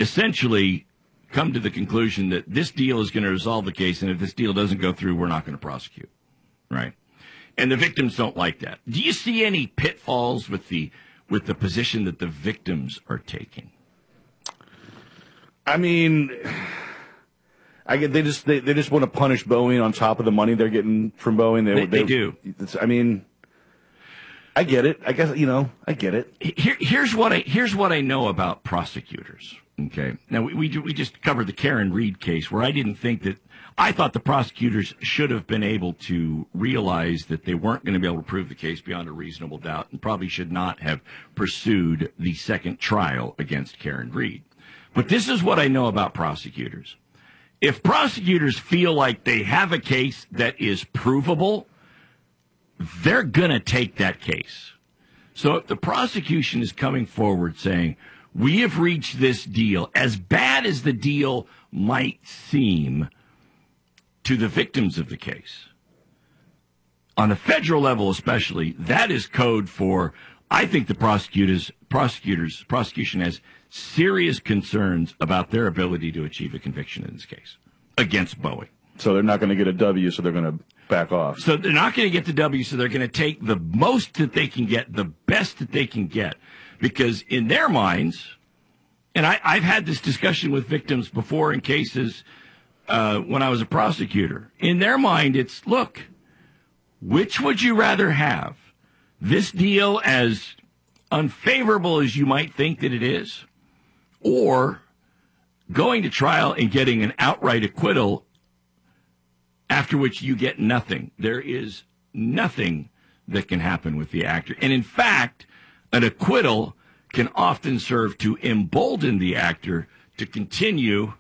essentially come to the conclusion that this deal is going to resolve the case, and if this deal doesn't go through, we're not going to prosecute, right? And the victims don't like that. Do you see any pitfalls with the position that the victims are taking? I mean, they just want to punish Boeing on top of the money they're getting from Boeing. They do. I mean, I get it. I guess I get it. Here's what I know about prosecutors. Okay, now we just covered the Karen Reed case, where I thought the prosecutors should have been able to realize that they weren't going to be able to prove the case beyond a reasonable doubt, and probably should not have pursued the second trial against Karen Reed. But this is what I know about prosecutors. If prosecutors feel like they have a case that is provable, they're going to take that case. So if the prosecution is coming forward saying, we have reached this deal, as bad as the deal might seem to the victims of the case, on the federal level especially, that is code for, I think the prosecution has serious concerns about their ability to achieve a conviction in this case against Boeing. So they're not going to get a W, so they're going to back off. So they're not going to get the W, so they're going to take the most that they can get, the best that they can get. Because in their minds, and I've had this discussion with victims before in cases when I was a prosecutor. In their mind, it's, look, which would you rather have? This deal, as unfavorable as you might think that it is, or going to trial and getting an outright acquittal after which you get nothing. There is nothing that can happen with the actor. And in fact, an acquittal can often serve to embolden the actor to continue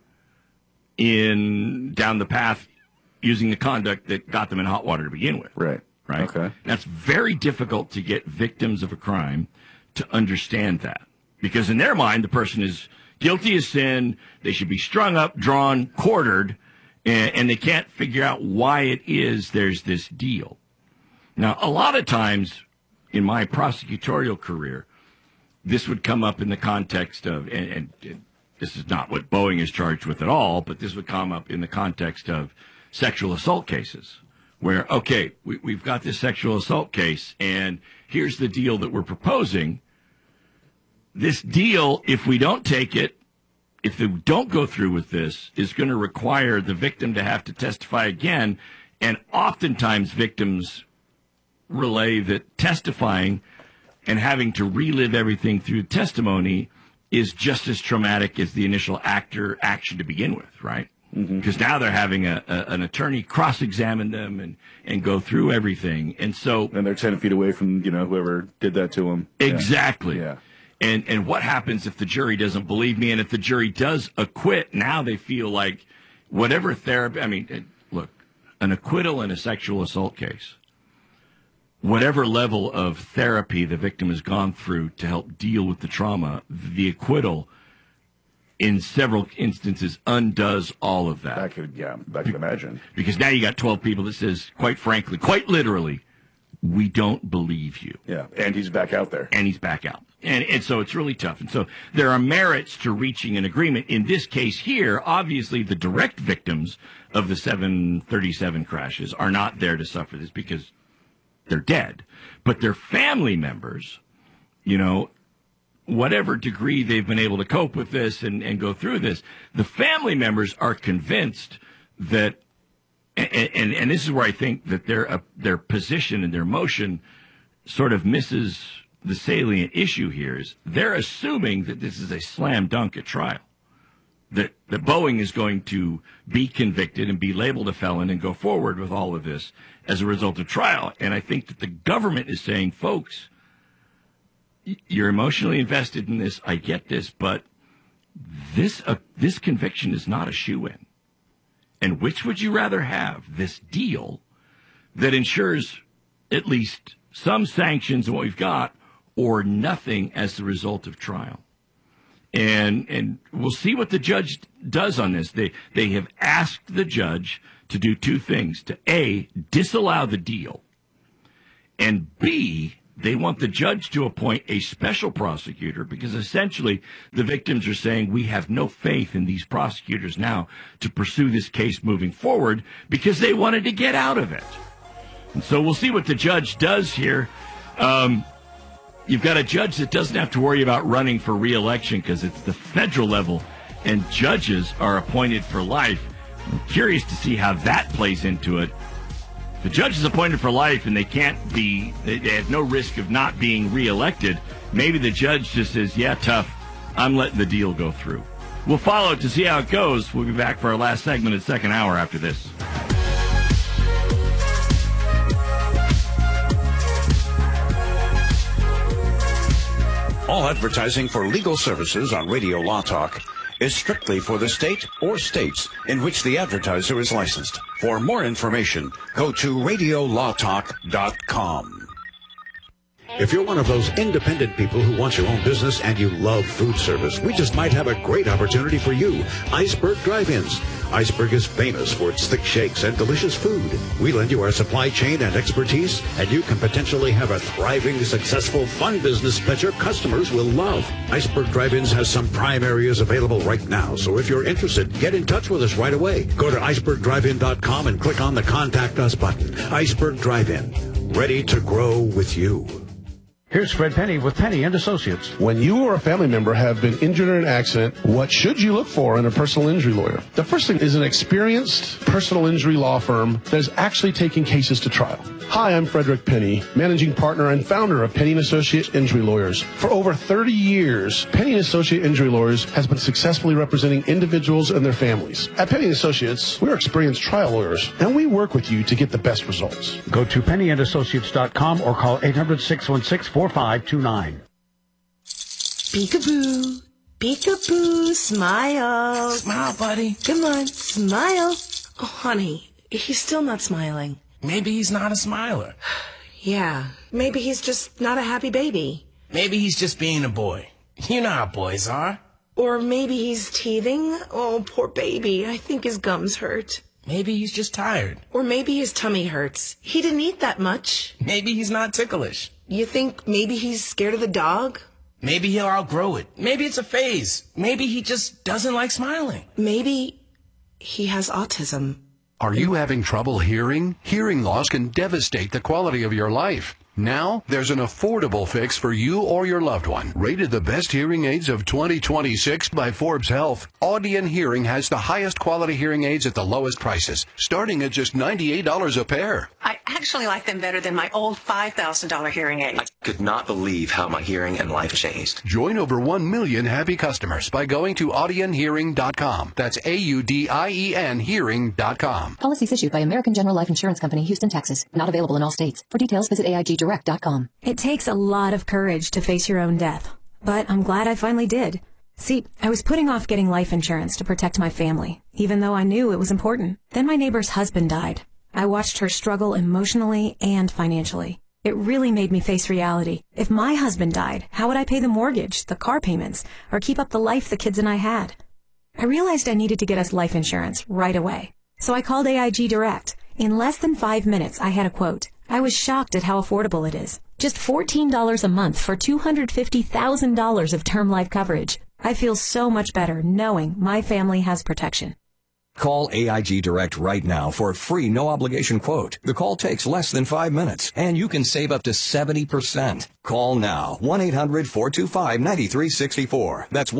down the path using the conduct that got them in hot water to begin with. Right. Okay. That's very difficult to get victims of a crime to understand that. Because in their mind, the person is guilty as sin. They should be strung up, drawn, quartered, and they can't figure out why it is there's this deal. Now, a lot of times in my prosecutorial career, this would come up in the context of, and this is not what Boeing is charged with at all, but this would come up in the context of sexual assault cases, where, okay, we've got this sexual assault case, and here's the deal that we're proposing. This deal, if we don't take it, if we don't go through with this, is going to require the victim to have to testify again, and oftentimes victims relay that testifying and having to relive everything through testimony is just as traumatic as the initial action to begin with, right? Because now they're having an attorney cross-examine them and go through everything. And they're 10 feet away from, whoever did that to them. Exactly. Yeah. And what happens if the jury doesn't believe me? And if the jury does acquit, now they feel like whatever therapy, look, an acquittal in a sexual assault case, whatever level of therapy the victim has gone through to help deal with the trauma, the acquittal in several instances undoes all of that. I could imagine. Because now you got 12 people that says, quite frankly, quite literally, we don't believe you. Yeah, and he's back out there. And he's back out. And so it's really tough. And so there are merits to reaching an agreement. In this case here, obviously the direct victims of the 737 crashes are not there to suffer this because they're dead. But their family members, whatever degree they've been able to cope with this and go through this, the family members are convinced that, and this is where I think that their position and their motion sort of misses the salient issue here, is they're assuming that this is a slam dunk at trial, that Boeing is going to be convicted and be labeled a felon and go forward with all of this as a result of trial. And I think that the government is saying, folks, you're emotionally invested in this. I get this, but this conviction is not a shoo-in. And which would you rather have? This deal that ensures at least some sanctions in what we've got, or nothing as the result of trial? And we'll see what the judge does on this. They have asked the judge to do two things: to A, disallow the deal, and B, they want the judge to appoint a special prosecutor because essentially the victims are saying we have no faith in these prosecutors now to pursue this case moving forward because they wanted to get out of it. And so we'll see what the judge does here. You've got a judge that doesn't have to worry about running for re-election because it's the federal level and judges are appointed for life. I'm curious to see how that plays into it. The judge is appointed for life and they have no risk of not being reelected. Maybe the judge just says, yeah, tough, I'm letting the deal go through. We'll follow to see how it goes. We'll be back for our last segment of the second hour after this. All advertising for legal services on Radio Law Talk is strictly for the state or states in which the advertiser is licensed. For more information, go to radiolawtalk.com. If you're one of those independent people who wants your own business and you love food service, we just might have a great opportunity for you. Iceberg Drive-Ins. Iceberg is famous for its thick shakes and delicious food. We lend you our supply chain and expertise, and you can potentially have a thriving, successful, fun business that your customers will love. Iceberg Drive-Ins has some prime areas available right now, so if you're interested, get in touch with us right away. Go to icebergdrivein.com and click on the Contact Us button. Iceberg Drive-In, ready to grow with you. Here's Fred Penny with Penny and Associates. When you or a family member have been injured in an accident, what should you look for in a personal injury lawyer? The first thing is an experienced personal injury law firm that is actually taking cases to trial. Hi, I'm Frederick Penny, managing partner and founder of Penny & Associate Injury Lawyers. For over 30 years, Penny & Associate Injury Lawyers has been successfully representing individuals and their families. At Penny & Associates, we're experienced trial lawyers, and we work with you to get the best results. Go to PennyandAssociates.com or call 800-616-4529. Peekaboo. Peekaboo. Smile. Smile, buddy. Come on, smile. Oh, honey, he's still not smiling. Maybe he's not a smiler. Yeah, maybe he's just not a happy baby. Maybe he's just being a boy. You know how boys are. Or maybe he's teething. Oh, poor baby. I think his gums hurt. Maybe he's just tired. Or maybe his tummy hurts. He didn't eat that much. Maybe he's not ticklish. You think maybe he's scared of the dog? Maybe he'll outgrow it. Maybe it's a phase. Maybe he just doesn't like smiling. Maybe he has autism. Are you having trouble hearing? Hearing loss can devastate the quality of your life. Now, there's an affordable fix for you or your loved one. Rated the best hearing aids of 2026 by Forbes Health, Audion Hearing has the highest quality hearing aids at the lowest prices, starting at just $98 a pair. I actually like them better than my old $5,000 hearing aid. I could not believe how my hearing and life changed. Join over 1 million happy customers by going to audionhearing.com. That's AUDIEN hearing.com. Policies issued by American General Life Insurance Company, Houston, Texas. Not available in all states. For details, visit AIGdirect.com. It takes a lot of courage to face your own death, but I'm glad I finally did. See, I was putting off getting life insurance to protect my family, even though I knew it was important. Then my neighbor's husband died. I watched her struggle emotionally and financially. It really made me face reality. If my husband died, how would I pay the mortgage, the car payments, or keep up the life the kids and I had? I realized I needed to get us life insurance right away. So I called AIG Direct. In less than 5 minutes, I had a quote. I was shocked at how affordable it is. Just $14 a month for $250,000 of term life coverage. I feel so much better knowing my family has protection. Call AIG Direct right now for a free no-obligation quote. The call takes less than 5 minutes, and you can save up to 70%. Call now. 1-800-425-9364. That's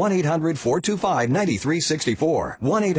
1-800-425-9364.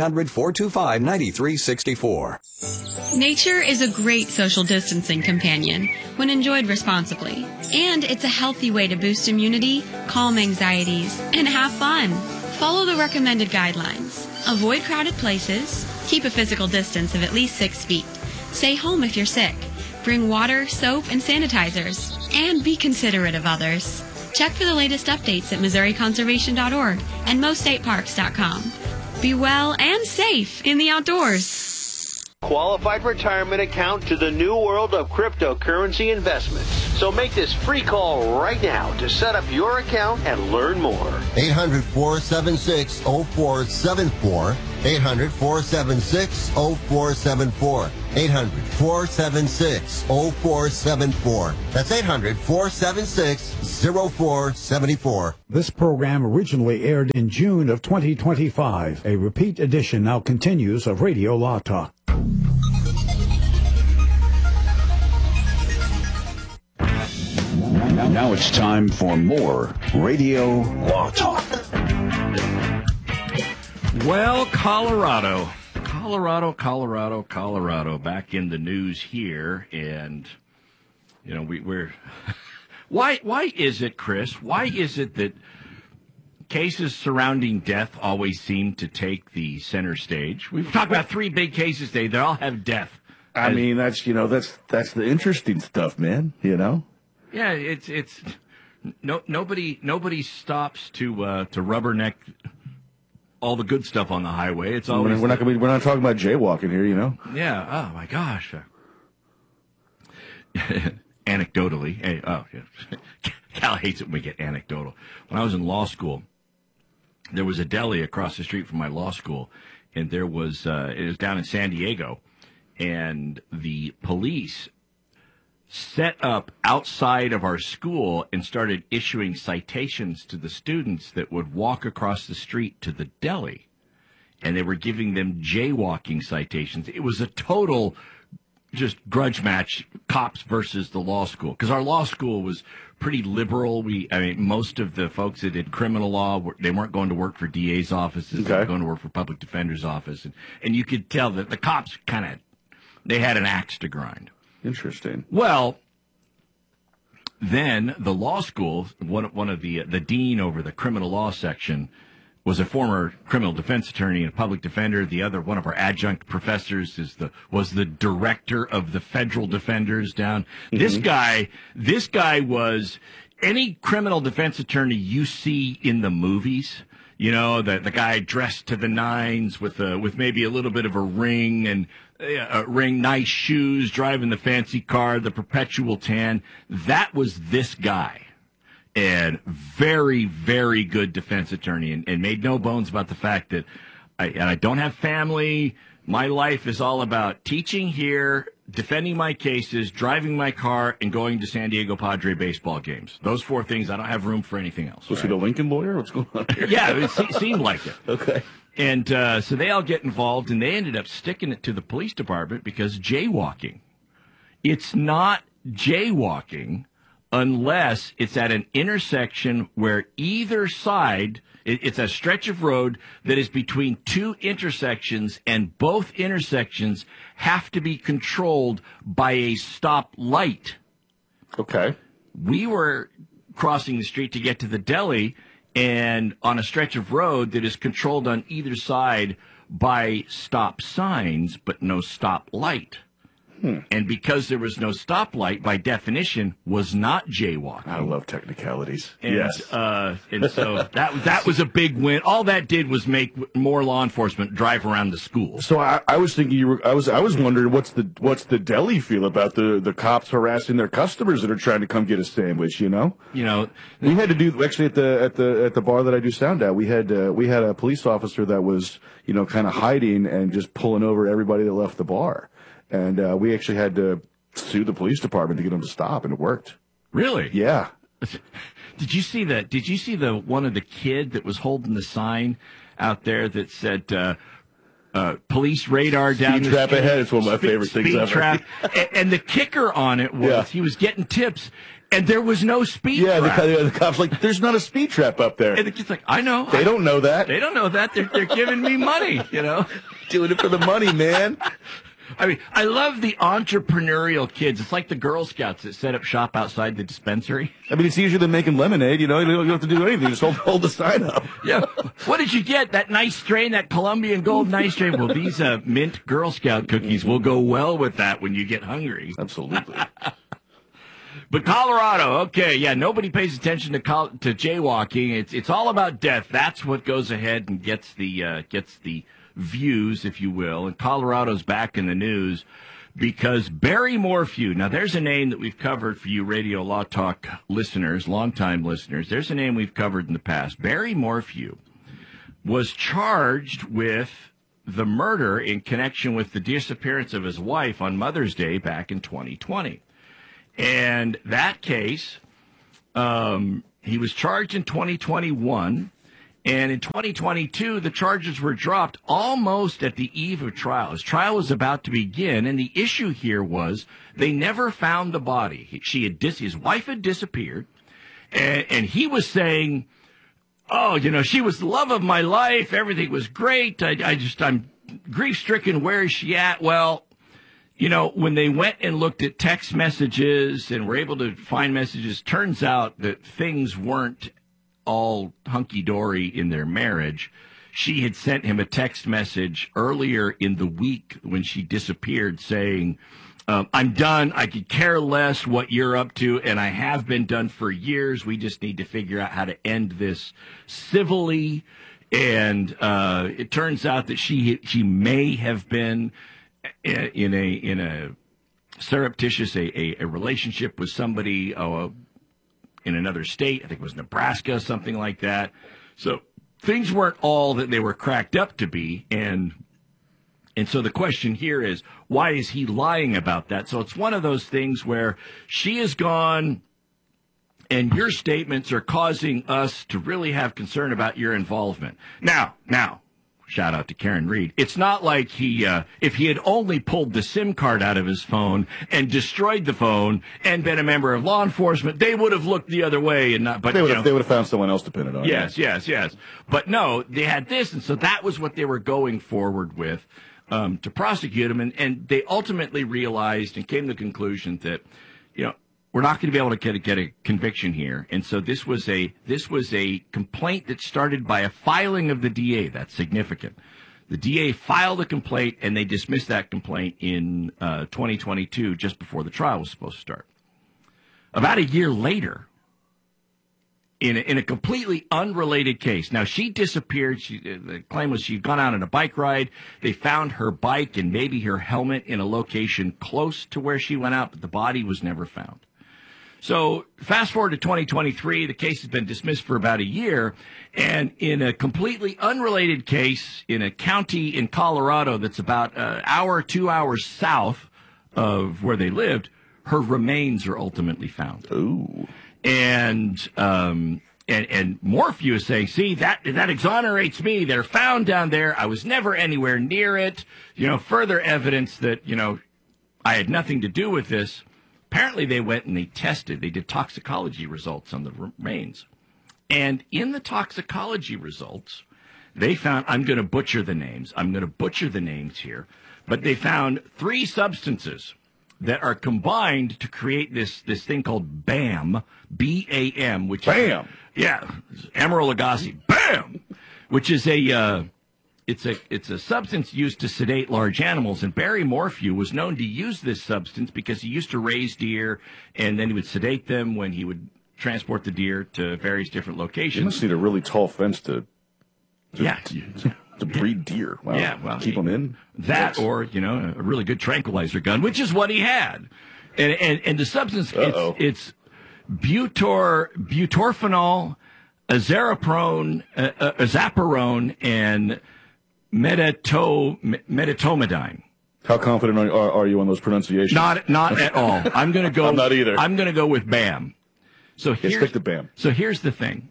1-800-425-9364. Nature is a great social distancing companion when enjoyed responsibly. And it's a healthy way to boost immunity, calm anxieties, and have fun. Follow the recommended guidelines. Avoid crowded places. Keep a physical distance of at least 6 feet. Stay home if you're sick. Bring water, soap, and sanitizers. And be considerate of others. Check for the latest updates at MissouriConservation.org and MoStateParks.com. Be well and safe in the outdoors. qualified retirement account to the new world of cryptocurrency investments. So make this free call right now to set up your account and learn more. 800-476-0474. 800-476-0474. 800-476-0474. That's 800-476-0474. This program originally aired in June of 2025. A repeat edition now continues of Radio Law Talk. Now it's time for more Radio Law Talk. Well, Colorado, back in the news here, and you know we're why is it, Chris? Why is it that cases surrounding death always seem to take the center stage? We've talked about 3 big cases today; they all have death. I mean, that's the interesting stuff, man. You know. Yeah, it's nobody stops to rubberneck all the good stuff on the highway. It's always we're not talking about jaywalking here, you know. Yeah. Oh my gosh. Anecdotally, hey, Cal hates it when we get anecdotal. When I was in law school, there was a deli across the street from my law school, and there was it was down in San Diego, and the police set up outside of our school and started issuing citations to the students that would walk across the street to the deli. And they were giving them jaywalking citations. It was a total just grudge match, cops versus the law school. Because our law school was pretty liberal. Most of the folks that did criminal law, they weren't going to work for DA's offices. They were going to work for public defender's office. And you could tell that the cops they had an axe to grind. Interesting. Well, then the law school, one of the dean over the criminal law section was a former criminal defense attorney and a public defender. The other, one of our adjunct professors, was the director of the federal defenders down. Mm-hmm. This guy was any criminal defense attorney you see in the movies. You know, the guy dressed to the nines with maybe a little bit of a ring and nice shoes, driving the fancy car, the perpetual tan. That was this guy. And very, very good defense attorney, and made no bones about the fact that I don't have family. My life is all about teaching here, defending my cases, driving my car, and going to San Diego Padre baseball games. Those 4 things, I don't have room for anything else. Was he the Lincoln lawyer? What's going on here? Yeah, it seemed like it. Okay. And so they all get involved, and they ended up sticking it to the police department because jaywalking. It's not jaywalking unless it's at an intersection where either side, it's a stretch of road that is between 2 intersections, and both intersections have to be controlled by a stop light. Okay. We were crossing the street to get to the deli, and on a stretch of road that is controlled on either side by stop signs, but no stop light. And because there was no stoplight, by definition, was not jaywalking. I love technicalities. And, yes. And so that was a big win. All that did was make more law enforcement drive around the school. So I was thinking I was wondering what's the deli feel about the cops harassing their customers that are trying to come get a sandwich. You know, we had to do actually at the bar that I do sound at. We had a police officer that was kind of hiding and just pulling over everybody that left the bar. And we actually had to sue the police department to get them to stop, and it worked. Really? Yeah. Did you see the one of the kid that was holding the sign out there that said police radar down speed the trap street? ahead? It's one of my favorite things ever. Trap. and the kicker on it was he was getting tips, and there was no speed trap. The cop's like, there's not a speed trap up there. And the kid's like, I know. They don't know that. They don't know that. They're giving me money, Doing it for the money, man. I mean, I love the entrepreneurial kids. It's like the Girl Scouts that set up shop outside the dispensary. I mean, it's easier than making lemonade. You don't have to do anything. Just hold the sign up. Yeah. What did you get? That nice strain, that Colombian Gold nice strain. Well, these mint Girl Scout cookies will go well with that when you get hungry. Absolutely. But Colorado, okay, yeah, nobody pays attention to jaywalking. It's all about death. That's what goes ahead and gets the views, if you will, and Colorado's back in the news because Barry Morphew, now there's a name that we've covered for you Radio Law Talk listeners, longtime listeners. There's a name we've covered in the past. Barry Morphew was charged with the murder in connection with the disappearance of his wife on Mother's Day back in 2020. And that case, he was charged in 2021. And in 2022, the charges were dropped almost at the eve of trial. His trial was about to begin, and the issue here was they never found the body. His wife had disappeared, and he was saying, "Oh, she was the love of my life. Everything was great. I'm grief-stricken. Where is she at?" Well, when they went and looked at text messages and were able to find messages, turns out that things weren't all hunky-dory in their marriage. She had sent him a text message earlier in the week when she disappeared saying, "I'm done. I could care less what you're up to, and I have been done for years. We just need to figure out how to end this civilly." And it turns out that she may have been in a surreptitious a relationship with somebody in another state. I think it was Nebraska, something like that. So things weren't all that they were cracked up to be. And so the question here is, why is he lying about that? So it's one of those things where she is gone and your statements are causing us to really have concern about your involvement. Now, shout out to Karen Reed. It's not like if he had only pulled the SIM card out of his phone and destroyed the phone and been a member of law enforcement, they would have looked the other way and not. But they would have found someone else to pin it on. Yes. But no, they had this, and so that was what they were going forward with to prosecute him, and they ultimately realized and came to the conclusion that we're not going to be able to get a conviction here. And so this was a complaint that started by a filing of the DA. That's significant. The DA filed a complaint, and they dismissed that complaint in 2022, just before the trial was supposed to start. About a year later, in a completely unrelated case. Now, she disappeared. The claim was she'd gone out on a bike ride. They found her bike and maybe her helmet in a location close to where she went out, but the body was never found. So fast forward to 2023, the case has been dismissed for about a year, and in a completely unrelated case in a county in Colorado that's about an hour, 2 hours south of where they lived, her remains are ultimately found. Ooh. And Morphew is saying, see, that exonerates me. They're found down there. I was never anywhere near it. Further evidence that, I had nothing to do with this. Apparently they went and they did toxicology results on the remains. And in the toxicology results, they found, I'm going to butcher the names here, but they found 3 substances that are combined to create this thing called BAM, B-A-M, which BAM! Emeril Lagasse, BAM! Which is it's a substance used to sedate large animals, and Barry Morphew was known to use this substance because he used to raise deer, and then he would sedate them when he would transport the deer to various different locations. You must need a really tall fence to breed deer. Wow. Yeah, well, keep them in that, or a really good tranquilizer gun, which is what he had, and the substance it's butorphanol, azaparone, and medetomidine. How confident are you on those pronunciations? Not at all. I'm going to go. I'm not either. I'm going to go with BAM. So stick to BAM. So here's the thing.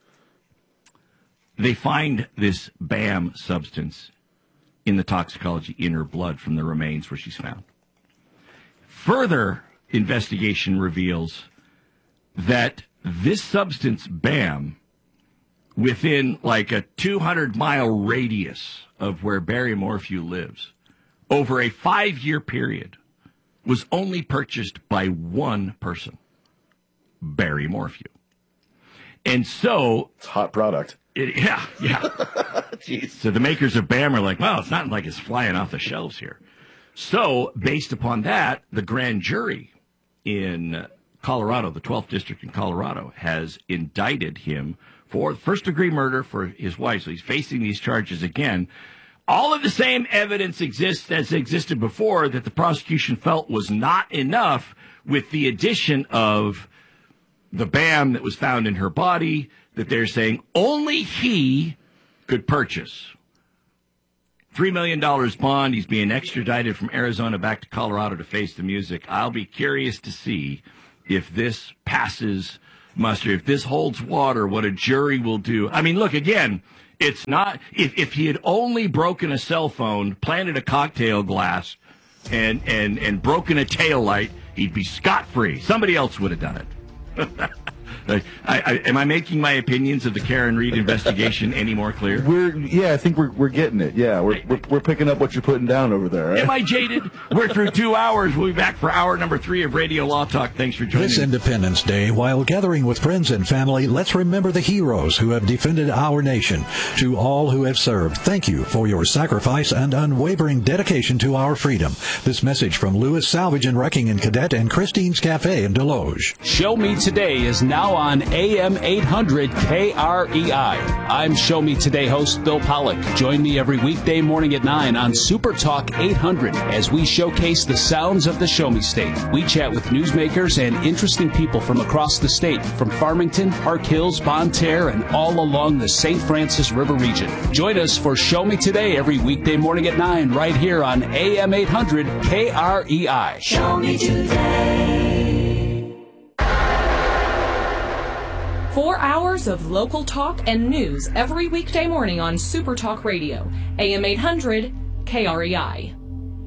They find this BAM substance in the toxicology in her blood from the remains where she's found. Further investigation reveals that this substance, BAM, within like a 200-mile radius of where Barry Morphew lives, over a 5-year period, was only purchased by one person, Barry Morphew. And so... It's a hot product. Yeah. Jeez. So the makers of BAM are like, well, it's not like it's flying off the shelves here. So, based upon that, the grand jury in Colorado, the 12th District in Colorado, has indicted him for first-degree murder for his wife. So he's facing these charges again. all of the same evidence exists as existed before that the prosecution felt was not enough, with the addition of the BAM that was found in her body that they're saying only he could purchase. $3 million bond. He's being extradited from Arizona back to Colorado to face the music. I'll be curious to see if this passes muster, if this holds water, what a jury will do. I mean, look, again, it's not, if he had only broken a cell phone, planted a cocktail glass, and broken a tail light, he'd be scot-free. Somebody else would have done it. Am I making my opinions of the Karen Reed investigation any more clear? I think we're getting it. Yeah, we're picking up what you're putting down over there. Right? Am I jaded? We're through 2 hours. We'll be back for hour number 3 of Radio Law Talk. Thanks for joining This Independence Day, while gathering with friends and family, let's remember the heroes who have defended our nation. To all who have served, thank you for your sacrifice and unwavering dedication to our freedom. This message from Lewis Salvage and Wrecking and Cadet and Christine's Cafe in Deloge. Show Me Today is now on AM 800 KREI. I'm Show Me Today host Bill Pollock. Join me every weekday morning at 9 on Super Talk 800 as we showcase the sounds of the Show Me State. We chat with newsmakers and interesting people from across the state, from Farmington, Park Hills, Bonne Terre, and all along the St. Francis River region. Join us for Show Me Today every weekday morning at 9 right here on AM 800 KREI. Show Me Today. 4 hours of local talk and news every weekday morning on Super Talk Radio, AM 800 KREI.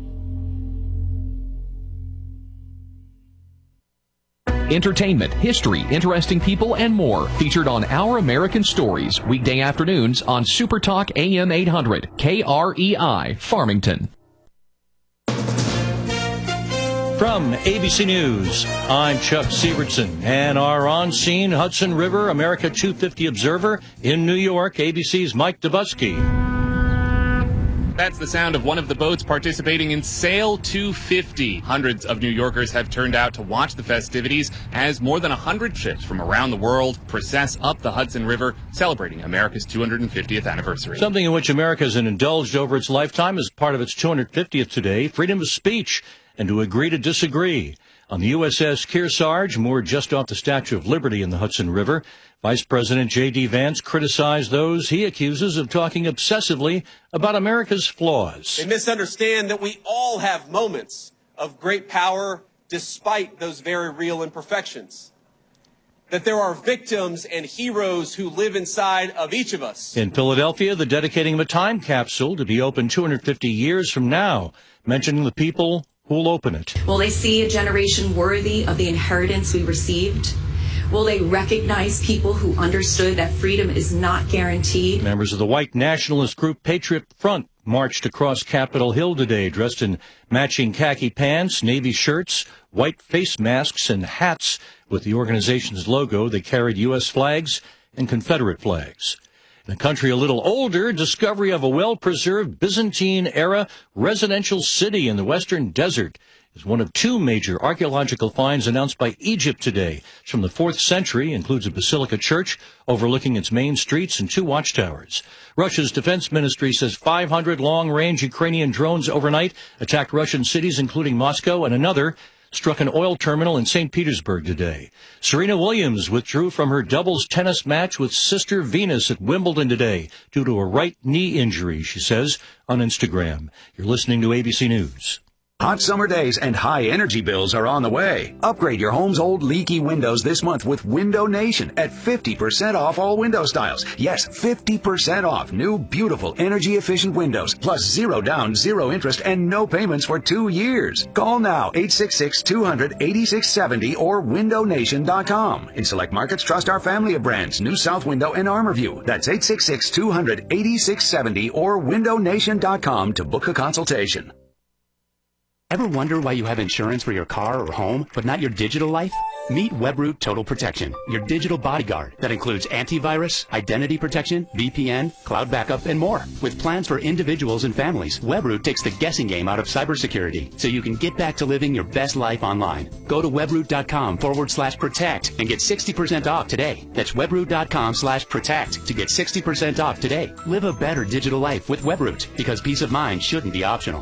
Entertainment, history, interesting people, and more featured on Our American Stories, weekday afternoons on Super Talk AM 800 KREI, Farmington. From ABC News, I'm Chuck Sievertson, and our on-scene Hudson River America 250 observer in New York, ABC's Mike Dubusky. That's the sound of one of the boats participating in Sail 250. Hundreds of New Yorkers have turned out to watch the festivities as more than 100 ships from around the world process up the Hudson River, celebrating America's 250th anniversary. Something in which America has indulged over its lifetime as part of its 250th today, freedom of speech, and to agree to disagree. On the USS Kearsarge, moored just off the Statue of Liberty in the Hudson River, Vice President J.D. Vance criticized those he accuses of talking obsessively about America's flaws. They misunderstand that we all have moments of great power despite those very real imperfections. That there are victims and heroes who live inside of each of us. In Philadelphia, the dedicating of a time capsule to be opened 250 years from now, mentioning the people who'll open it. Will they see a generation worthy of the inheritance we received? Will they recognize people who understood that freedom is not guaranteed? Members of the white nationalist group Patriot Front marched across Capitol Hill today, dressed in matching khaki pants, navy shirts, white face masks, and hats with the organization's logo. They carried U.S. flags and Confederate flags. In a country a little older, discovery of a well-preserved Byzantine-era residential city in the western desert is one of 2 major archaeological finds announced by Egypt today. It's from the 4th century, includes a basilica church overlooking its main streets and 2 watchtowers. Russia's defense ministry says 500 long-range Ukrainian drones overnight attacked Russian cities, including Moscow, and another struck an oil terminal in St. Petersburg today. Serena Williams withdrew from her doubles tennis match with Sister Venus at Wimbledon today due to a right knee injury, she says on Instagram. You're listening to ABC News. Hot summer days and high energy bills are on the way. Upgrade your home's old leaky windows this month with Window Nation at 50% off all window styles. Yes, 50% off new, beautiful, energy-efficient windows, plus 0 down, 0 interest, and no payments for 2 years. Call now, 866-200-8670 or windownation.com. In select markets, trust our family of brands, New South Window and ArmorView. That's 866-200-8670 or windownation.com to book a consultation. Ever wonder why you have insurance for your car or home, but not your digital life? Meet Webroot Total Protection, your digital bodyguard that includes antivirus, identity protection, VPN, cloud backup, and more. With plans for individuals and families, Webroot takes the guessing game out of cybersecurity so you can get back to living your best life online. Go to webroot.com/protect and get 60% off today. That's webroot.com/protect to get 60% off today. Live a better digital life with Webroot, because peace of mind shouldn't be optional.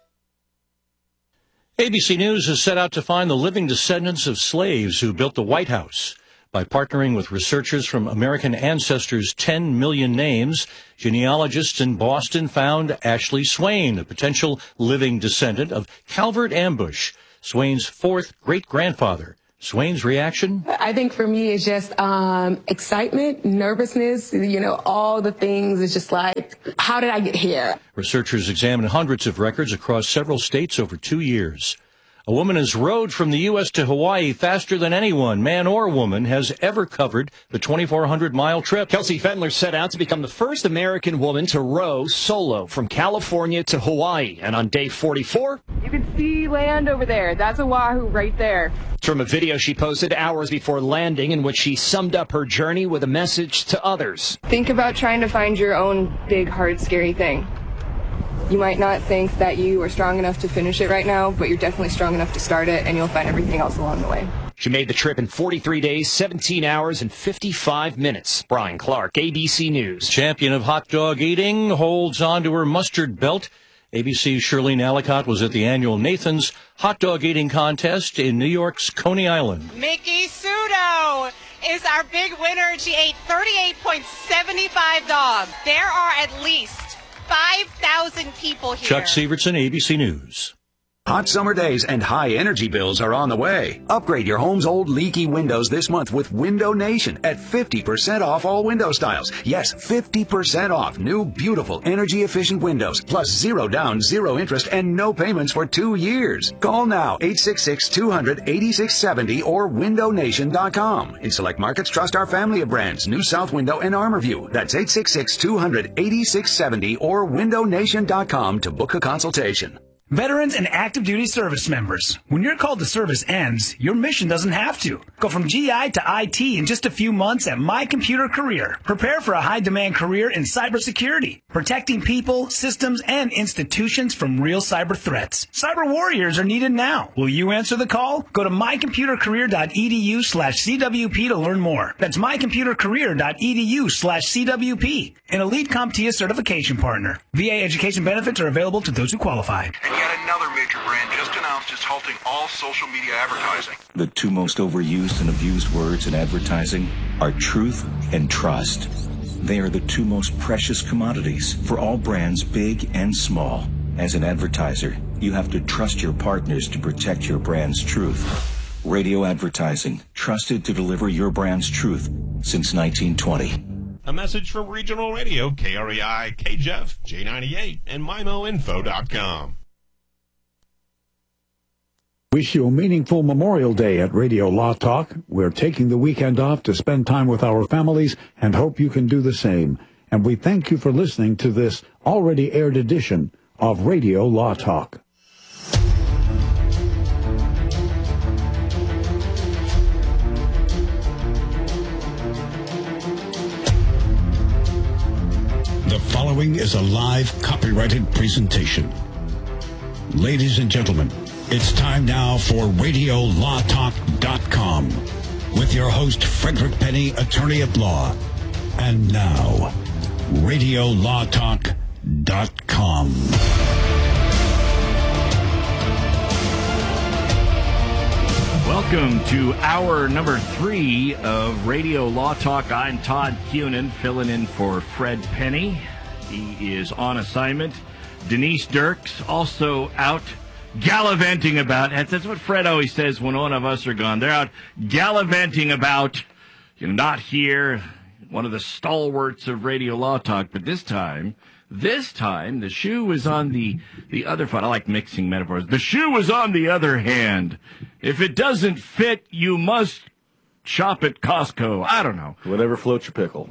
ABC News has set out to find the living descendants of slaves who built the White House. By partnering with researchers from American Ancestors' 10 Million Names, genealogists in Boston found Ashley Swain, a potential living descendant of Calvert Ambush, Swain's fourth great-grandfather. Swain's reaction? I think for me it's just excitement, nervousness, all the things. It's just like, how did I get here? Researchers examined hundreds of records across several states over 2 years. A woman has rowed from the U.S. to Hawaii faster than anyone, man or woman, has ever covered the 2,400-mile trip. Kelsey Fendler set out to become the first American woman to row solo from California to Hawaii. And on day 44... You can see land over there. That's Oahu right there. It's from a video she posted hours before landing in which she summed up her journey with a message to others. Think about trying to find your own big, hard, scary thing. You might not think that you are strong enough to finish it right now, but you're definitely strong enough to start it, and you'll find everything else along the way. She made the trip in 43 days, 17 hours, and 55 minutes. Brian Clark, ABC News. Champion of hot dog eating holds on to her mustard belt. ABC's Shirlene Ellicott was at the annual Nathan's hot dog eating contest in New York's Coney Island. Mickey Sudo is our big winner. She ate 38.75 dogs. There are at least 5,000 people here. Chuck Severson, ABC News. Hot summer days and high energy bills are on the way. Upgrade your home's old leaky windows this month with Window Nation at 50% off all window styles. Yes, 50% off new, beautiful, energy-efficient windows, plus 0 down, 0 interest, and no payments for 2 years. Call now, 866-200-8670 or windownation.com. In select markets, trust our family of brands, New South Window and ArmorView. That's 866-200-8670 or windownation.com to book a consultation. Veterans and active duty service members, when your call to service ends, your mission doesn't have to. Go from GI to IT in just a few months at My Computer Career. Prepare for a high-demand career in cybersecurity, protecting people, systems, and institutions from real cyber threats. Cyber warriors are needed now. Will you answer the call? Go to mycomputercareer.edu/CWP to learn more. That's mycomputercareer.edu/CWP, an elite CompTIA certification partner. VA education benefits are available to those who qualify. And yet another major brand just announced it's halting all social media advertising. The two most overused and abused words in advertising are truth and trust. They are the two most precious commodities for all brands, big and small. As an advertiser, you have to trust your partners to protect your brand's truth. Radio advertising, trusted to deliver your brand's truth since 1920. A message from Regional Radio, KREI, KJEF, J98, and MIMOinfo.com. Wish you a meaningful Memorial Day at Radio Law Talk. We're taking the weekend off to spend time with our families and hope you can do the same. And we thank you for listening to this already aired edition of Radio Law Talk. The following is a live copyrighted presentation. Ladies and gentlemen, it's time now for RadioLawTalk.com with your host, Frederick Penny, attorney at law. And now, RadioLawTalk.com. Welcome to hour number 3 of Radio Law Talk. I'm Todd Cunin, filling in for Fred Penny. He is on assignment. Denise Dirks also out gallivanting about. That's what Fred always says when one of us are gone. They're out gallivanting about. You're not here. One of the stalwarts of Radio Law Talk. But this time, the shoe was on the other foot. I like mixing metaphors. The shoe was on the other hand. If it doesn't fit, you must shop at Costco. I don't know. Whatever floats your pickle.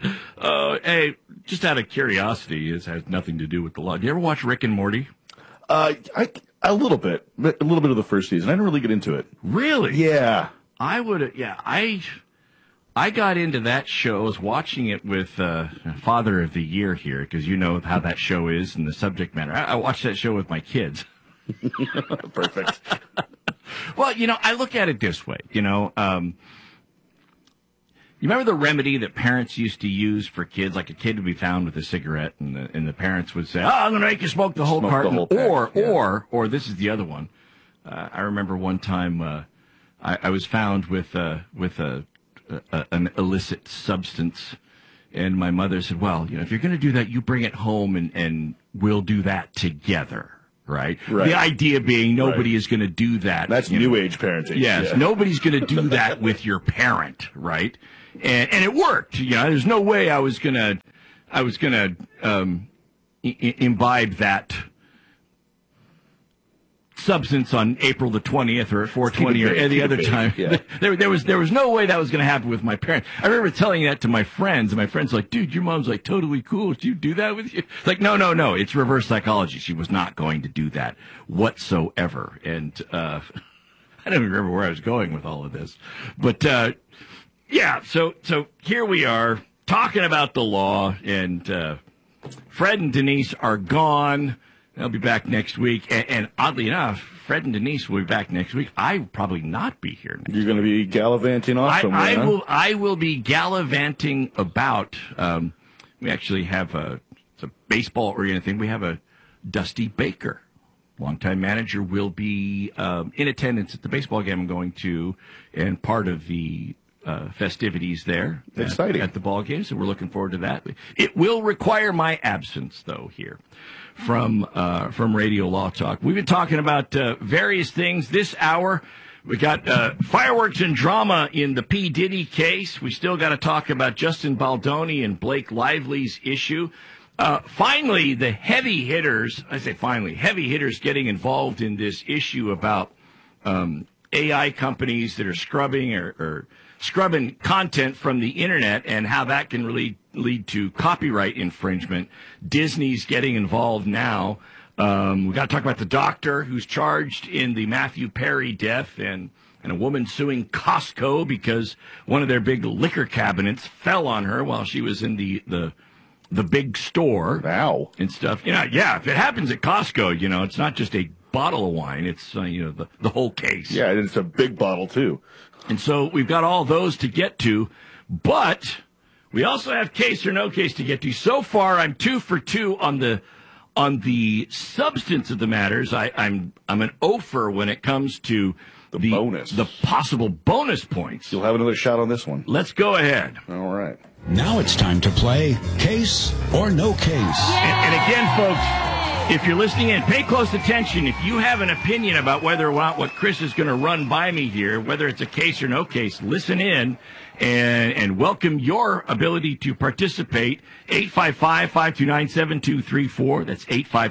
Hey, just out of curiosity, this has nothing to do with the law. Do you ever watch Rick and Morty? A little bit of the first season. I didn't really get into it. Really? Yeah. I got into that show. I was watching it with Father of the Year here, because you know how that show is and the subject matter. I watched that show with my kids. Perfect. Well, I look at it this way. You remember the remedy that parents used to use for kids? Like a kid would be found with a cigarette, and the parents would say, "Oh, I'm going to make you smoke the whole carton," or this is the other one. I remember one time I was found with an illicit substance, and my mother said, "Well, if you're going to do that, you bring it home, and we'll do that together." Right? The idea being nobody is going to do that. That's new age parenting. Yes, nobody's going to do that with your parent, right? And it worked. There's no way I was gonna imbibe that substance on April the 20th or 420 or any other time. Yeah. There was no way that was going to happen with my parents. I remember telling that to my friends, and my friends were like, "Dude, your mom's like totally cool. Did you do that with you?" Like, no. It's reverse psychology. She was not going to do that whatsoever. And I don't even remember where I was going with all of this. But yeah, so here we are talking about the law, and Fred and Denise are gone. They'll be back next week. And oddly enough, Fred and Denise will be back next week. I will probably not be here next week. You're going to be gallivanting off somewhere, I will be gallivanting about. We actually have it's a baseball-oriented thing. We have a Dusty Baker, longtime manager, will be in attendance at the baseball game I'm going to, and part of the festivities there. Exciting. At the ball game, so we're looking forward to that. It will require my absence, though, here from Radio Law Talk. We've been talking about various things this hour. We got fireworks and drama in the P. Diddy case. We still got to talk about Justin Baldoni and Blake Lively's issue. Finally, the heavy hitters, heavy hitters getting involved in this issue about AI companies that are scrubbing or scrubbing content from the internet, and how that can really lead to copyright infringement. Disney's getting involved now. We got to talk about the doctor who's charged in the Matthew Perry death, and a woman suing Costco because one of their big liquor cabinets fell on her while she was in the big store. Wow. And stuff. Yeah, if it happens at Costco, it's not just a bottle of wine. It's, the whole case. Yeah, and it's a big bottle, too. And so we've got all those to get to, but we also have case or no case to get to. So far, I'm 2 for 2 on the substance of the matters. I'm an O-fer when it comes to the possible bonus points. You'll have another shot on this one. Let's go ahead. All right. Now it's time to play Case or No Case. And again, folks, if you're listening in, pay close attention. If you have an opinion about whether or not what Chris is going to run by me here, whether it's a case or no case, listen in and welcome your ability to participate. 855-529-7234. That's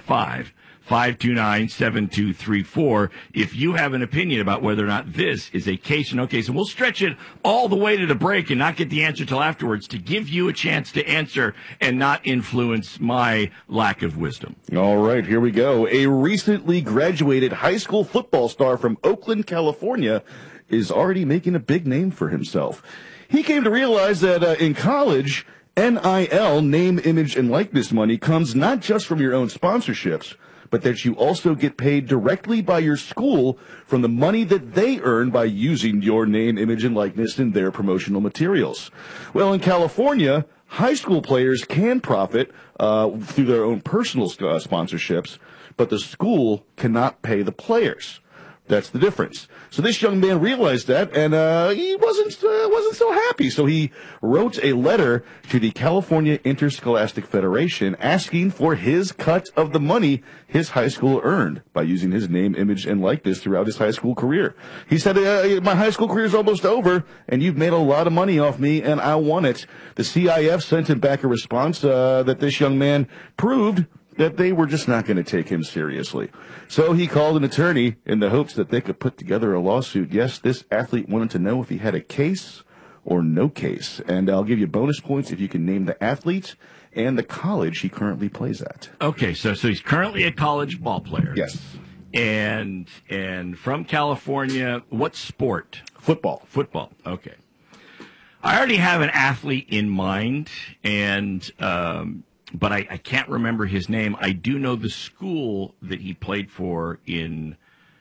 855-529-7234. If you have an opinion about whether or not this is a case or no case, and we'll stretch it all the way to the break and not get the answer till afterwards to give you a chance to answer and not influence my lack of wisdom. All right, here we go. A recently graduated high school football star from Oakland, California, is already making a big name for himself. He came to realize that in college, NIL, name, image, and likeness money, comes not just from your own sponsorships, but that you also get paid directly by your school from the money that they earn by using your name, image, and likeness in their promotional materials. Well, in California, high school players can profit through their own personal sponsorships, but the school cannot pay the players. That's the difference. So this young man realized that, and he wasn't so happy. So he wrote a letter to the California Interscholastic Federation asking for his cut of the money his high school earned by using his name, image, and likeness throughout his high school career. He said, my high school career is almost over, and you've made a lot of money off me, and I want it. The CIF sent him back a response that this young man proved that they were just not going to take him seriously. So he called an attorney in the hopes that they could put together a lawsuit. Yes, this athlete wanted to know if he had a case or no case. And I'll give you bonus points if you can name the athlete and the college he currently plays at. Okay, so he's currently a college ball player. Yes. And from California, what sport? Football. Football, okay. I already have an athlete in mind, and but I can't remember his name. I do know the school that he played for in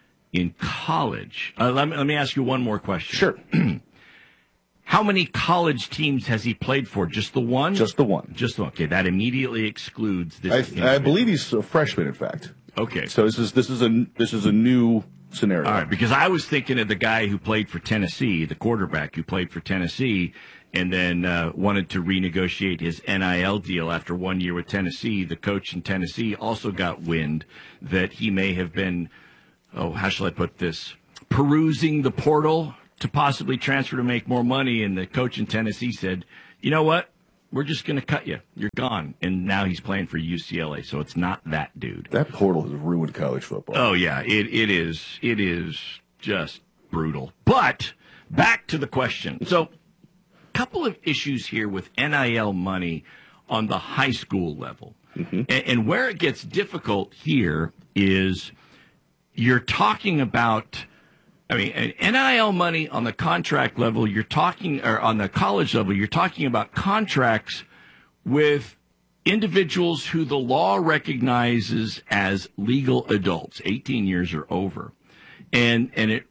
college. Let me ask you one more question. Sure. How many college teams has he played for? Just the one? Just the one. Just the one. Okay, that immediately excludes this. I believe he's a freshman, in fact. Okay. So this is a new scenario. All right, because I was thinking of the guy who played for Tennessee, the quarterback who played for Tennessee, and then wanted to renegotiate his NIL deal after 1 year with Tennessee. The coach in Tennessee also got wind that he may have been, how shall I put this, perusing the portal to possibly transfer to make more money, and the coach in Tennessee said, you know what, we're just going to cut you. You're gone. And now he's playing for UCLA, so it's not that dude. That portal has ruined college football. Oh, yeah, it is. It is just brutal. But back to the question. So a couple of issues here with NIL money on the high school level. Mm-hmm. And where it gets difficult here is you're talking about, I mean, NIL money on the contract level, you're talking, or on the college level, you're talking about contracts with individuals who the law recognizes as legal adults, 18 years or over. And it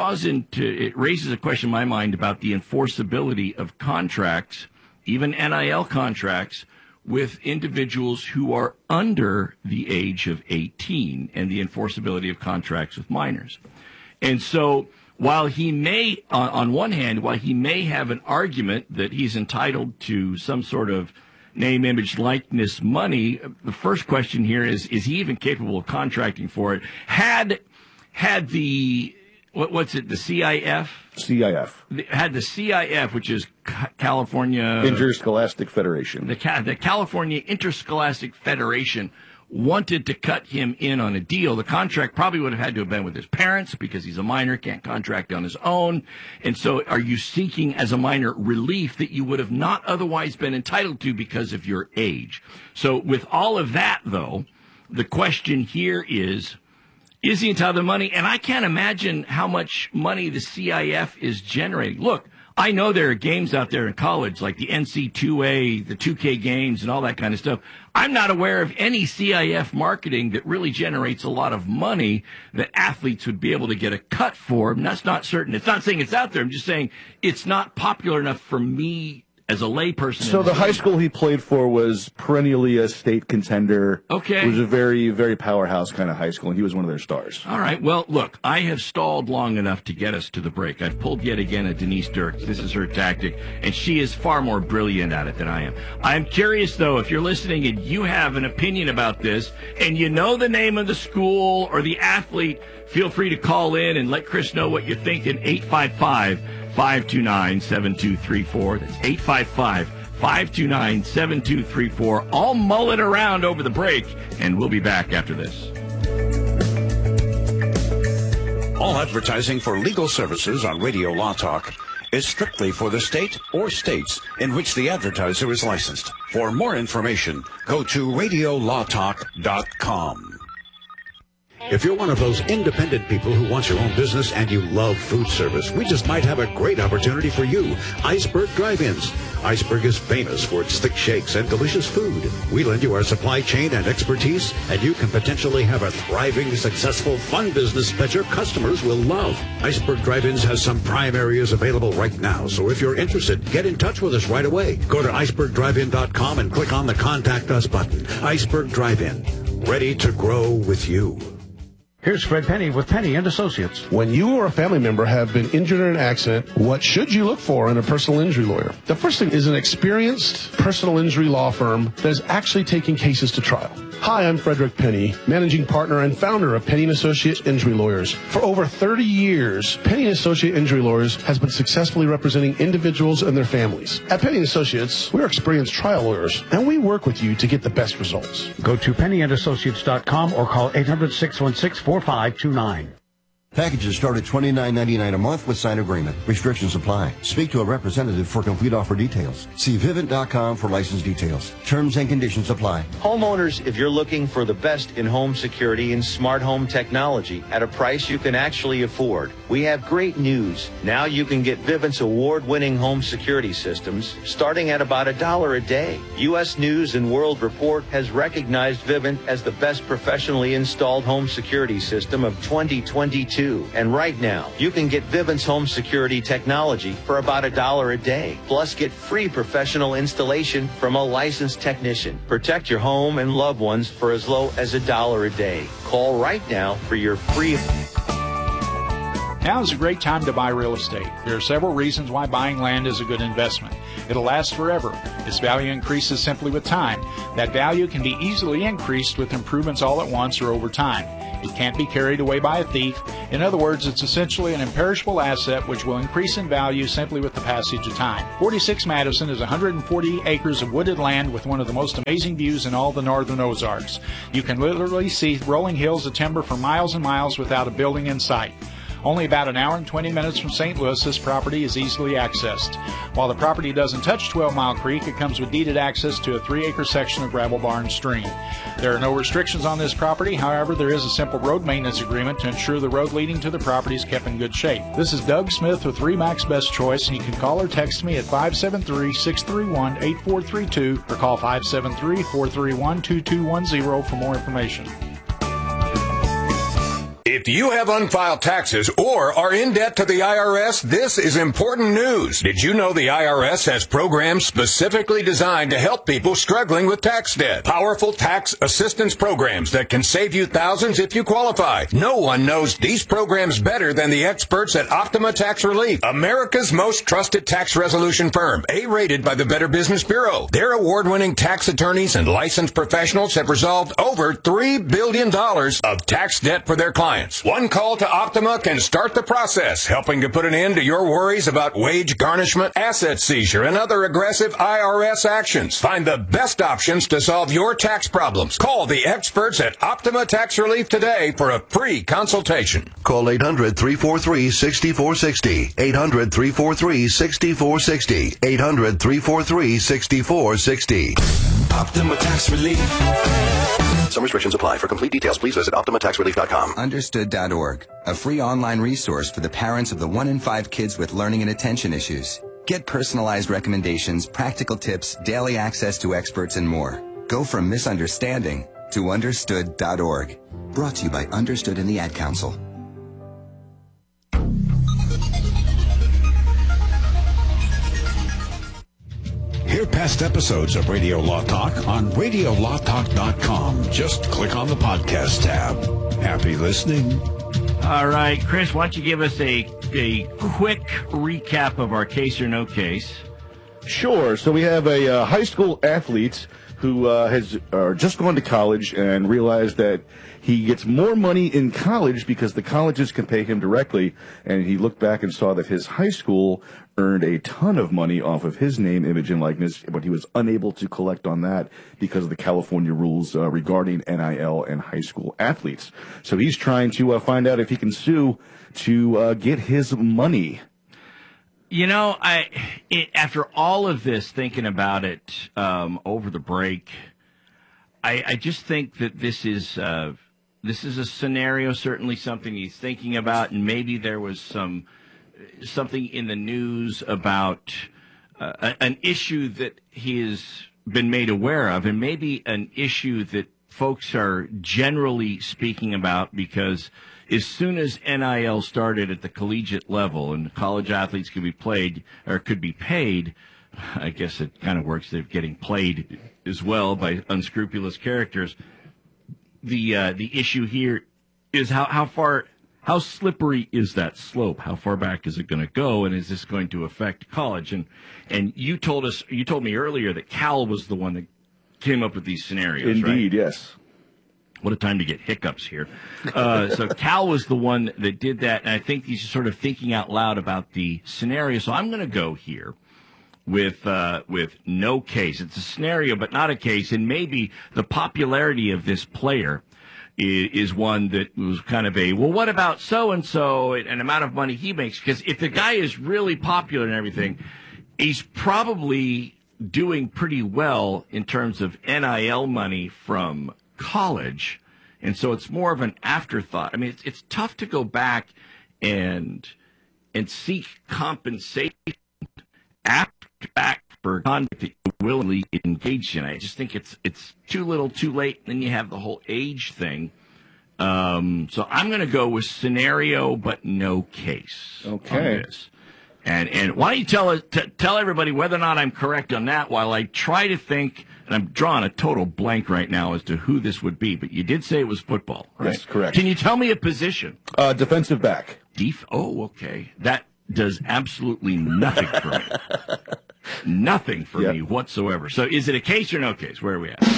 raises a question in my mind about the enforceability of contracts, even NIL contracts, with individuals who are under the age of 18 and the enforceability of contracts with minors. And so while he may, on one hand, while he may have an argument that he's entitled to some sort of name, image, likeness money, the first question here is he even capable of contracting for it? Had the, what's it, the CIF? CIF. Had the CIF, which is California... Interscholastic Federation. The California Interscholastic Federation wanted to cut him in on a deal, the contract probably would have had to have been with his parents because he's a minor, can't contract on his own. And so are you seeking as a minor relief that you would have not otherwise been entitled to because of your age? So with all of that, though, the question here is he entitled to money? And I can't imagine how much money the CIF is generating. Look, I know there are games out there in college like the NC2A, the 2K games, and all that kind of stuff. I'm not aware of any CIF marketing that really generates a lot of money that athletes would be able to get a cut for. And that's not certain. It's not saying it's out there. I'm just saying it's not popular enough for me as a layperson. So the high school he played for was perennially a state contender. Okay. It was a very, very powerhouse kind of high school, and he was one of their stars. All right. Well, look, I have stalled long enough to get us to the break. I've pulled yet again a Denise Dirks. This is her tactic, and she is far more brilliant at it than I am. I'm curious, though, if you're listening and you have an opinion about this, and you know the name of the school or the athlete, feel free to call in and let Chris know what you're thinking. 855-529-7234. That's 855-529-7234. I'll mull it around over the break, and we'll be back after this. All advertising for legal services on Radio Law Talk is strictly for the state or states in which the advertiser is licensed. For more information, go to radiolawtalk.com. If you're one of those independent people who wants your own business and you love food service, we just might have a great opportunity for you. Iceberg Drive-Ins. Iceberg is famous for its thick shakes and delicious food. We lend you our supply chain and expertise, and you can potentially have a thriving, successful, fun business that your customers will love. Iceberg Drive-Ins has some prime areas available right now, so if you're interested, get in touch with us right away. Go to icebergdrivein.com and click on the Contact Us button. Iceberg Drive-In. Ready to grow with you. Here's Fred Penny with Penny & Associates. When you or a family member have been injured in an accident, what should you look for in a personal injury lawyer? The first thing is an experienced personal injury law firm that is actually taking cases to trial. Hi, I'm Frederick Penny, managing partner and founder of Penny & Associates Injury Lawyers. For over 30 years, Penny & Associates Injury Lawyers has been successfully representing individuals and their families. At Penny & Associates, we're experienced trial lawyers, and we work with you to get the best results. Go to pennyandassociates.com or call 800-616-4529. Packages start at $29.99 a month with signed agreement. Restrictions apply. Speak to a representative for complete offer details. See Vivint.com for license details. Terms and conditions apply. Homeowners, if you're looking for the best in home security and smart home technology at a price you can actually afford, we have great news. Now you can get Vivint's award-winning home security systems starting at about $1 a day. U.S. News and World Report has recognized Vivint as the best professionally installed home security system of 2022. And right now, you can get Vivint's home security technology for about $1 a day. Plus, get free professional installation from a licensed technician. Protect your home and loved ones for as low as $1 a day. Call right now for your free... Now is a great time to buy real estate. There are several reasons why buying land is a good investment. It'll last forever. Its value increases simply with time. That value can be easily increased with improvements all at once or over time. It can't be carried away by a thief. In other words, it's essentially an imperishable asset which will increase in value simply with the passage of time. 46 Madison is 140 acres of wooded land with one of the most amazing views in all the northern Ozarks. You can literally see rolling hills of timber for miles and miles without a building in sight. Only about an hour and 20 minutes from St. Louis, this property is easily accessed. While the property doesn't touch 12 Mile Creek, it comes with deeded access to a 3-acre section of Gravel Barn Stream. There are no restrictions on this property. However, there is a simple road maintenance agreement to ensure the road leading to the property is kept in good shape. This is Doug Smith with RE/MAX Best Choice, and you can call or text me at 573-631-8432 or call 573-431-2210 for more information. If you have unfiled taxes or are in debt to the IRS, this is important news. Did you know the IRS has programs specifically designed to help people struggling with tax debt? Powerful tax assistance programs that can save you thousands if you qualify. No one knows these programs better than the experts at Optima Tax Relief, America's most trusted tax resolution firm, A-rated by the Better Business Bureau. Their award-winning tax attorneys and licensed professionals have resolved over $3 billion of tax debt for their clients. One call to Optima can start the process, helping to put an end to your worries about wage garnishment, asset seizure, and other aggressive IRS actions. Find the best options to solve your tax problems. Call the experts at Optima Tax Relief today for a free consultation. Call 800-343-6460. 800-343-6460. 800-343-6460. Optima Tax Relief. Some restrictions apply. For complete details, please visit OptimaTaxRelief.com. Understood.org, a free online resource for the parents of the 1 in 5 kids with learning and attention issues. Get personalized recommendations, practical tips, daily access to experts, and more. Go from misunderstanding to Understood.org. Brought to you by Understood and the Ad Council. Hear past episodes of Radio Law Talk on RadioLawTalk.com. Just click on the podcast tab. Happy listening. All right, Chris, why don't you give us a quick recap of our case or no case? Sure. So we have a high school athlete who has just gone to college and realized that he gets more money in college because the colleges can pay him directly. And he looked back and saw that his high school earned a ton of money off of his name, image, and likeness, but he was unable to collect on that because of the California rules regarding NIL and high school athletes. So he's trying to find out if he can sue to get his money. You know, after all of this, thinking about it over the break, I just think that this is a scenario, certainly something he's thinking about, and maybe there was something in the news about an issue that he has been made aware of, and maybe an issue that folks are generally speaking about, because as soon as NIL started at the collegiate level and college athletes could be paid, I guess it kind of works. They're getting played as well by unscrupulous characters. The issue here is how slippery is that slope? How far back is it going to go? And is this going to affect college? And you told me earlier that Cal was the one that came up with these scenarios. Indeed, right? Yes. What a time to get hiccups here. So Cal was the one that did that, and I think he's sort of thinking out loud about the scenario. So I'm going to go here with no case. It's a scenario, but not a case, and maybe the popularity of this player is one that was kind of well, what about so-and-so and amount of money he makes? Because if the guy is really popular and everything, he's probably doing pretty well in terms of NIL money from college. And so it's more of an afterthought. I mean, it's tough to go back and seek compensation back for conduct that you willingly engaged in. I just think it's too little, too late. And then you have the whole age thing. So I'm going to go with scenario, but no case. Okay. On this. And why don't you tell everybody whether or not I'm correct on that while I try to think, and I'm drawing a total blank right now as to who this would be, but you did say it was football, right? Yes, correct. Can you tell me a position? Defensive back. Oh, okay. That does absolutely nothing for me. Nothing for me whatsoever. So is it a case or no case? Where are we at?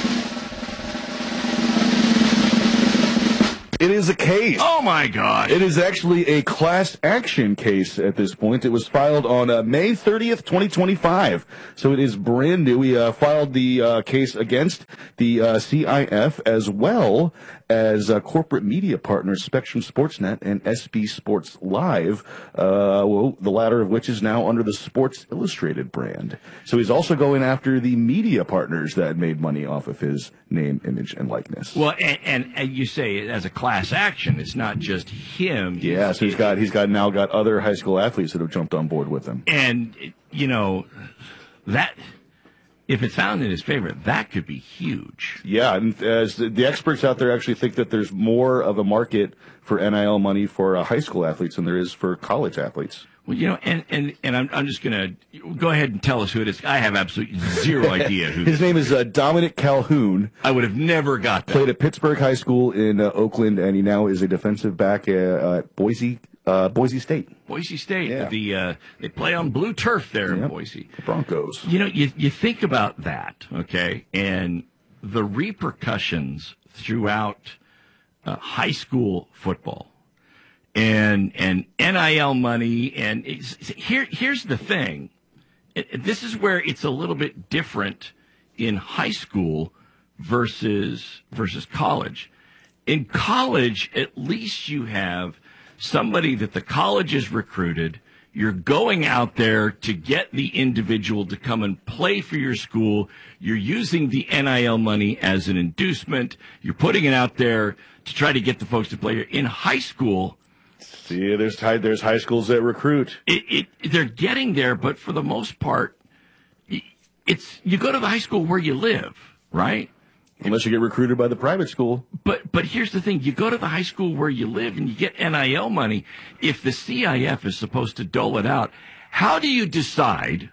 It is a case. Oh, my God. It is actually a class action case at this point. It was filed on May 30th, 2025. So it is brand new. We filed the case against the CIF as well as corporate media partners Spectrum Sportsnet and SB Sports Live, the latter of which is now under the Sports Illustrated brand. So he's also going after the media partners that made money off of his name, image, and likeness. Well, and you say as a class action, it's not just him. Yeah, so he's got other high school athletes that have jumped on board with him. And, you know, that, if it's found in his favor, that could be huge. Yeah, and as the experts out there actually think that there's more of a market for NIL money for high school athletes than there is for college athletes. Well, you know, and I'm just going to go ahead and tell us who it is. I have absolutely zero idea who. His name is Dominic Calhoun. I would have never got that. Played at Pittsburgh High School in Oakland, and he now is a defensive back at Boise State. Boise State. Yeah. They play on blue turf there in Boise. The Broncos. You know, you think about that, okay, and the repercussions throughout high school football. And NIL money, and here's the thing. This is where it's a little bit different in high school versus college. In college, at least you have somebody that the college has recruited. You're going out there to get the individual to come and play for your school. You're using the NIL money as an inducement. You're putting it out there to try to get the folks to play. In high school, see, there's high schools that recruit. They're getting there, but for the most part, you go to the high school where you live, right? Unless you get recruited by the private school. But here's the thing. You go to the high school where you live and you get NIL money. If the CIF is supposed to dole it out, how do you decide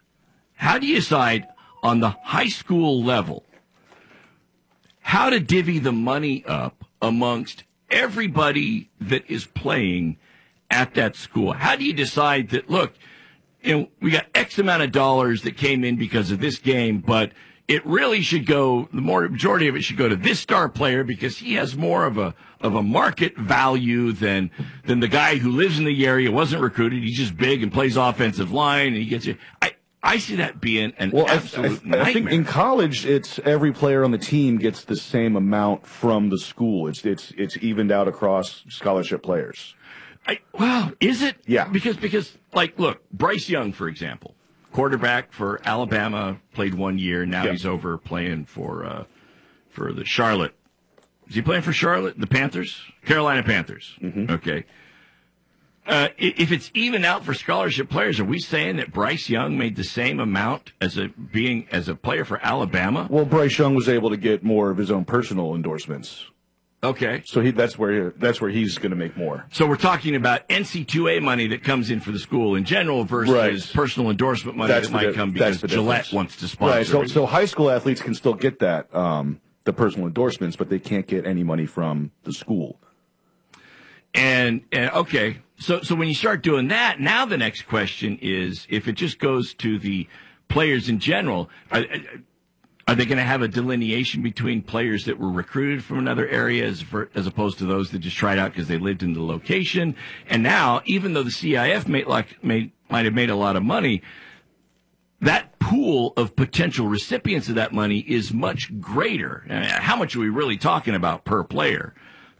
on the high school level how to divvy the money up amongst everybody that is playing at that school? How do you decide that, look, you know, we got X amount of dollars that came in because of this game, but it really should go, the majority of it should go to this star player because he has more of a market value than the guy who lives in the area, wasn't recruited, he's just big and plays offensive line and he gets it. I see that being an absolute nightmare. I think in college, it's every player on the team gets the same amount from the school. It's evened out across scholarship players. Well, is it? Yeah. Because like, look, Bryce Young, for example, quarterback for Alabama, played 1 year. Now he's over playing for the Charlotte. Is he playing for Charlotte? The Panthers? Carolina Panthers. Mm-hmm. Okay. If it's even out for scholarship players, are we saying that Bryce Young made the same amount as a player for Alabama? Well, Bryce Young was able to get more of his own personal endorsements. Okay. So that's where he's going to make more. So we're talking about NC2A money that comes in for the school in general versus personal endorsement money that might come because Gillette wants to sponsor. Right. So high school athletes can still get that, the personal endorsements, but they can't get any money from the school. And okay. So when you start doing that, now the next question is, if it just goes to the players in general, are they going to have a delineation between players that were recruited from another area as opposed to those that just tried out because they lived in the location? And now, even though the CIF might have made a lot of money, that pool of potential recipients of that money is much greater. How much are we really talking about per player?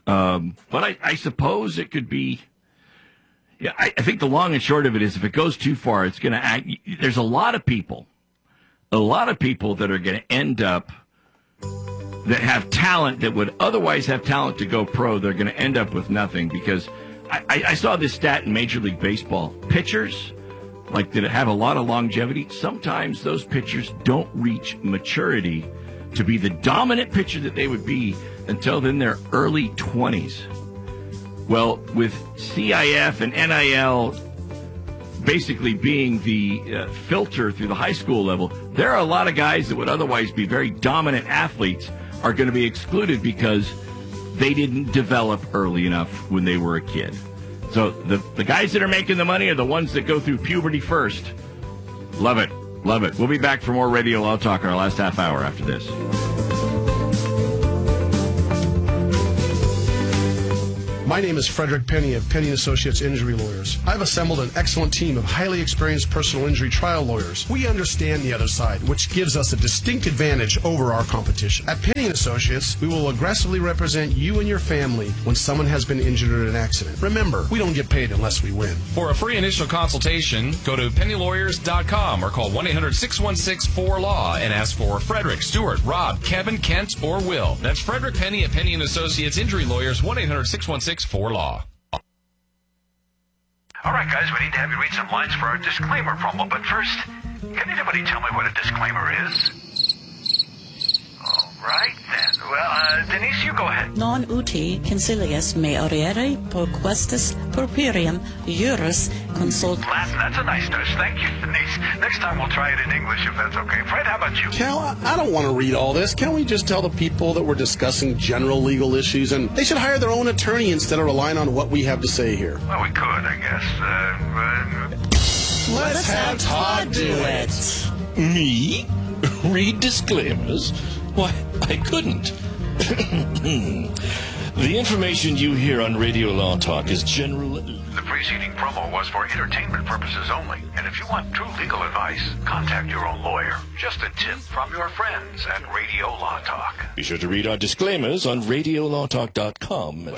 But I suppose it could be. Yeah, I think the long and short of it is, if it goes too far, it's going to act. There's a lot of people that are going to end up that have talent that would otherwise have talent to go pro. They're going to end up with nothing, because I saw this stat in Major League Baseball. Pitchers, like, that have a lot of longevity, sometimes those pitchers don't reach maturity to be the dominant pitcher that they would be until in their early 20s. Well, with CIF and NIL basically being the filter through the high school level, there are a lot of guys that would otherwise be very dominant athletes are going to be excluded because they didn't develop early enough when they were a kid. So the guys that are making the money are the ones that go through puberty first. Love it. Love it. We'll be back for more Radio Law Talk in our last half hour after this. My name is Frederick Penny of Penny & Associates Injury Lawyers. I've assembled an excellent team of highly experienced personal injury trial lawyers. We understand the other side, which gives us a distinct advantage over our competition. At Penny & Associates, we will aggressively represent you and your family when someone has been injured in an accident. Remember, we don't get paid unless we win. For a free initial consultation, go to pennylawyers.com or call 1-800-616-4LAW and ask for Frederick, Stuart, Rob, Kevin, Kent, or Will. That's Frederick Penny at Penny & Associates Injury Lawyers, 1-800-616-4LAW. All right, guys, we need to have you read some lines for our disclaimer promo. But first, can anybody tell me what a disclaimer is? All right, then. Well, Denise, you go ahead. Non uti concilius me oriere perquestis purpurium juris consult. Latin, that's a nice touch. Thank you, Denise. Next time we'll try it in English if that's okay. Fred, how about you? Cal, I don't want to read all this. Can't we just tell the people that we're discussing general legal issues and they should hire their own attorney instead of relying on what we have to say here? Well, we could, I guess. Let's have Todd do it. Me? Read disclaimers? Why, I couldn't. The information you hear on Radio Law Talk is general. The preceding promo was for entertainment purposes only. And if you want true legal advice, contact your own lawyer. Just a tip from your friends at Radio Law Talk. Be sure to read our disclaimers on RadioLawTalk.com.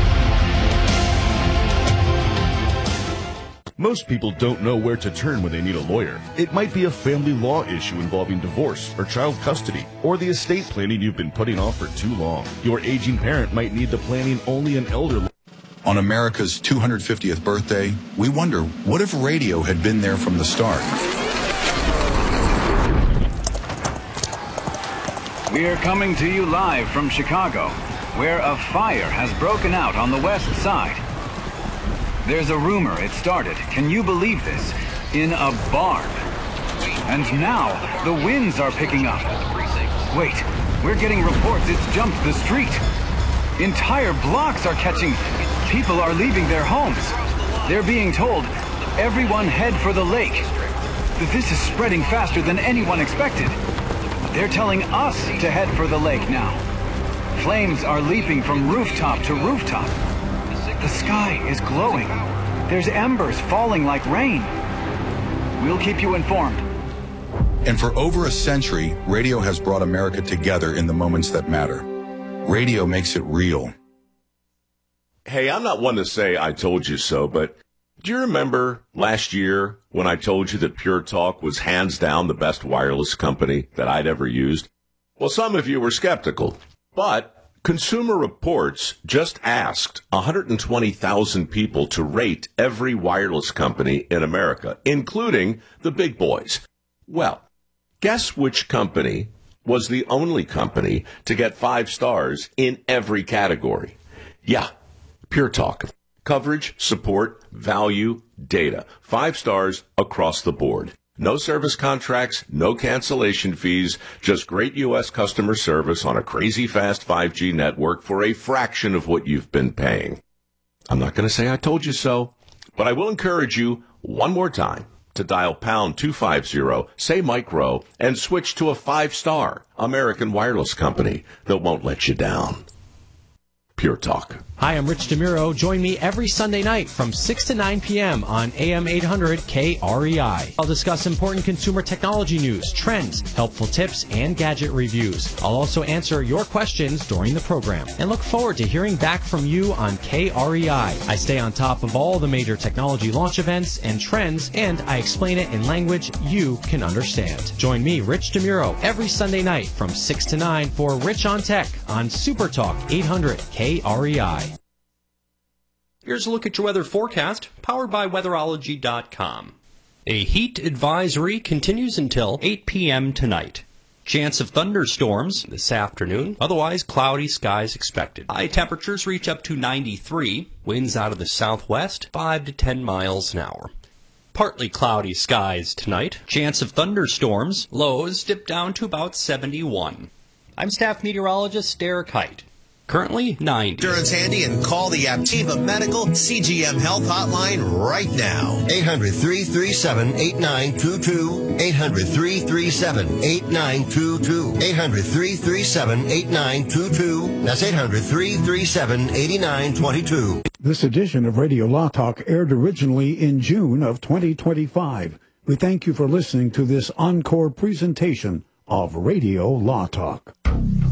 Most people don't know where to turn when they need a lawyer. It might be a family law issue involving divorce or child custody, or the estate planning you've been putting off for too long. Your aging parent might need the planning only an elder. On America's 250th birthday, we wonder, what if radio had been there from the start? We are coming to you live from Chicago, where a fire has broken out on the west side. There's a rumor it started, can you believe this, in a barn. And now, the winds are picking up. Wait, we're getting reports it's jumped the street. Entire blocks are catching. People are leaving their homes. They're being told, everyone head for the lake. This is spreading faster than anyone expected. They're telling us to head for the lake now. Flames are leaping from rooftop to rooftop. The sky is glowing. There's embers falling like rain. We'll keep you informed. And for over a century, radio has brought America together in the moments that matter. Radio makes it real. Hey, I'm not one to say I told you so, but do you remember last year when I told you that Pure Talk was hands down the best wireless company that I'd ever used? Well, some of you were skeptical, but Consumer Reports just asked 120,000 people to rate every wireless company in America, including the big boys. Well, guess which company was the only company to get 5 stars in every category? Yeah, Pure Talk. Coverage, support, value, data. 5 stars across the board. No service contracts, no cancellation fees, just great U.S. customer service on a crazy fast 5G network for a fraction of what you've been paying. I'm not going to say I told you so, but I will encourage you one more time to dial pound 250, say micro, and switch to a 5-star American wireless company that won't let you down. Pure Talk. Hi, I'm Rich DeMuro. Join me every Sunday night from 6 to 9 p.m. on AM 800 KREI. I'll discuss important consumer technology news, trends, helpful tips, and gadget reviews. I'll also answer your questions during the program and look forward to hearing back from you on KREI. I stay on top of all the major technology launch events and trends, and I explain it in language you can understand. Join me, Rich DeMuro, every Sunday night from 6 to 9 for Rich on Tech on Super Talk 800 KREI. Here's a look at your weather forecast, powered by weatherology.com. A heat advisory continues until 8 p.m. tonight. Chance of thunderstorms this afternoon, otherwise cloudy skies expected. High temperatures reach up to 93, winds out of the southwest, 5 to 10 miles an hour. Partly cloudy skies tonight, chance of thunderstorms, lows dip down to about 71. I'm staff meteorologist Derek Height. Currently 90. Insurance handy and call the Aptiva Medical CGM Health Hotline right now. 800-337-8922. 800-337-8922. 800-337-8922. That's 800-337-8922. This edition of Radio Law Talk aired originally in June of 2025. We thank you for listening to this encore presentation of Radio Law Talk.